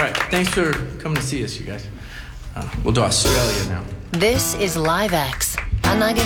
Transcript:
right, thanks for coming to see us, you guys. We'll do Australia now. This is Live X. I'm not gonna